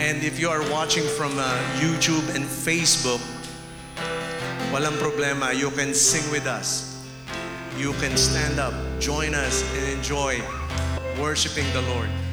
And if you are watching from YouTube and Facebook, walang problema, you can sing with us. You can stand up, join us, and enjoy worshiping the Lord.